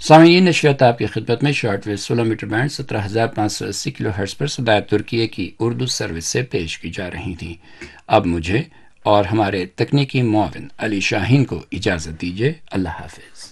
सामीन नशरियात आपकी खिदमत में short wave 16 metre band 17,580 kilo hertz पर सदायत तुर्की की उर्दू सर्विस से पेश की जा रही थी। अब मुझे और हमारे तकनीकी मुआविन अली शाहीन को इजाज़त दीजिए। अल्लाह हाफिज।